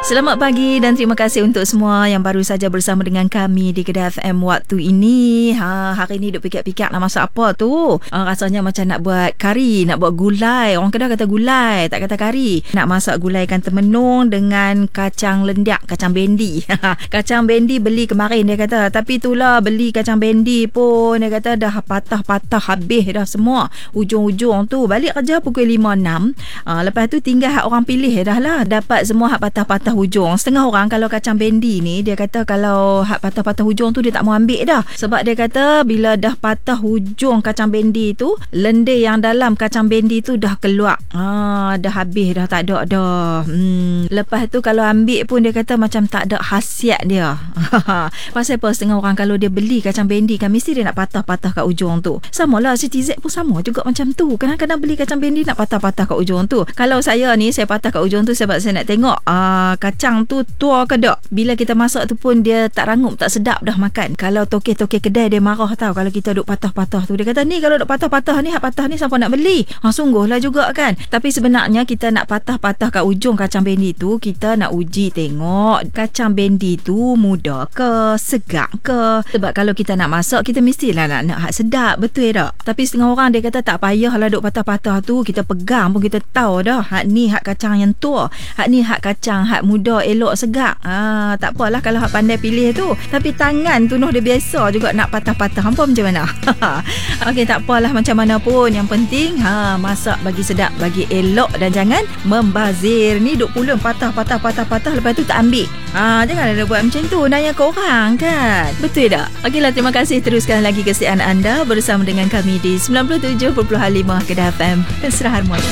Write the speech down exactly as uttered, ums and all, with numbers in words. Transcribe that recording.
Selamat pagi dan terima kasih untuk semua yang baru saja bersama dengan kami di Kedah F M waktu ini. Ha, hari ni duk fikir-fikir nak masak apa tu. Ha, rasanya macam nak buat kari, nak buat gulai. Orang Kedah kata gulai, tak kata kari. Nak masak gulai ikan temenung dengan kacang lendiak, kacang bendi. Kacang bendi beli kemarin dia kata. Tapi itulah beli kacang bendi pun dia kata dah patah-patah habis dah semua. Ujung-ujung tu balik kerja pukul lima enam. Ha, lepas tu tinggal hak orang pilih dah lah. Dapat semua hak patah-patah hujung. Setengah orang kalau kacang bendi ni dia kata kalau hak patah-patah hujung tu dia tak mau ambil dah. Sebab dia kata bila dah patah hujung kacang bendi tu, lendir yang dalam kacang bendi tu dah keluar. Ah, dah habis dah, tak ada dah. Hmm. Lepas tu kalau ambil pun dia kata macam tak ada khasiat dia. Pasal apa setengah orang kalau dia beli kacang bendi kan mesti dia nak patah-patah kat ujung tu. Samalah Siti Z pun sama juga macam tu. Kadang-kadang beli kacang bendi nak patah-patah kat ujung tu. Kalau saya ni saya patah kat ujung tu sebab saya nak tengok ah, kacang tu tua ke tak. Bila kita masak tu pun dia tak rangup, tak sedap dah makan. Kalau tokeh-tokeh kedai dia marah tau kalau kita duk patah-patah tu. Dia kata ni kalau duk patah-patah ni, hak patah ni siapa nak beli? Ha, sungguhlah juga kan. Tapi sebenarnya kita nak patah-patah kat ujung kacang bendi tu, kita nak uji tengok kacang bendi tu muda ke, segak ke. Sebab kalau kita nak masak, kita mestilah nak, nak hak sedap, betul tak? Tapi setengah orang dia kata tak payahlah duk patah-patah tu, kita pegang pun kita tahu dah hak ni hak kacang yang tua, hak ni hak kacang hak muda elok segak. Ah, tak apalah kalau hak pandai pilih tu. Tapi tangan tu noh dia biasa juga nak patah-patah. Hampa macam mana? Okey, tak apalah macam mana pun. Yang penting ha, masak bagi sedap, bagi elok dan jangan membazir. Ni duk pulun patah-patah-patah-patah lepas tu tak ambil. Ha, jangan ada buat macam tu. Nanya ke orang kan. Betul tak? Okeylah, terima kasih. Teruskan lagi kesetiaan anda bersama dengan kami di sembilan puluh tujuh perpuluhan lima Kedah F M. Serah Harmoni.